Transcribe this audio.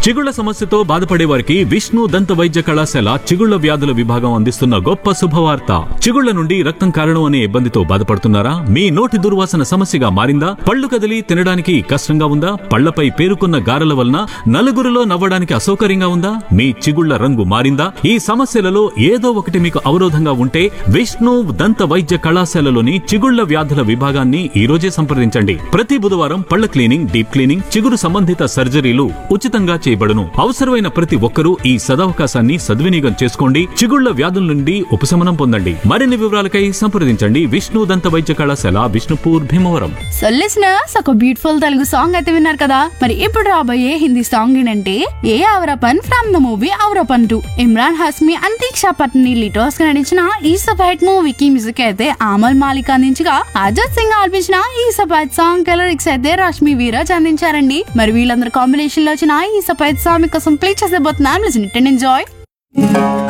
చిగుళ్ల సమస్యతో బాధపడే వారికి విష్ణు దంత వైద్య కళాశాల చిగుళ్ల వ్యాధుల విభాగం అందిస్తున్న గొప్ప శుభవార్త. చిగుళ్ల నుండి రక్తం కారణం అనే ఇబ్బందితో బాధపడుతున్నారా? మీ నోటి దుర్వాసన సమస్యగా మారిందా? పళ్ళు కదిలి తినడానికి కష్టంగా ఉందా? పళ్లపై పేరుకున్న గారెల వలన నలుగురిలో నవ్వడానికి అసౌకర్యంగా ఉందా? మీ చిగుళ్ల రంగు మారిందా? ఈ సమస్యలలో ఏదో ఒకటి మీకు అవరోధంగా ఉంటే విష్ణు దంత వైద్య కళాశాలలోని చిగుళ్ల వ్యాధుల విభాగాన్ని ఈ రోజే సంప్రదించండి. ప్రతి బుధవారం పళ్ల క్లీనింగ్, డీప్ క్లీనింగ్, చిగురు సంబంధిత సర్జరీలు ఉచితంగా చేయబడును. అవసరమైన ప్రతి ఒక్కరూ ఈ సదవకాశాన్ని సద్వినియోగం చేసుకోండి. చిగుళ్ల వ్యాధుల నుండి ఉపశమనం పొందండి. మరిన్ని వివరాలకై సంప్రదించండి విష్ణు దంత వైద్య కళాశాల, విష్ణుపూర్, భీమవరం. సో లిసనర్స్, ఒక బ్యూటిఫుల్ తెలుగు సాంగ్ అయితే విన్నారు కదా. మరి ఇప్పుడు రాబోయే హిందీ సాంగ్ ఏంటంటే ఏ అవరపన్ ఫ్రమ్ ద మూవీ అవరపన్ 2. ఇమ్రాన్ హస్మి, అంతీక్షా పట్ని లిటోస్ గా నడిచిన ఈ సపైట్ మూవీకి మ్యూజిక్ అయితే ఆమల్ మాలిక్ అందించగా, అజిత్ సింగ్ ఆల్పించిన ఈ సపైట్ సాంగ్ లిరిక్స్ అయితే రష్మి వీరాజ్ అందించారండి. మరి వీళ్ళందరూ కాంబినేషన్ లో వచ్చిన ఈ సపైట్ సాంగ్ కోసం play చేసేబోతున్నాం. Listen it and enjoy.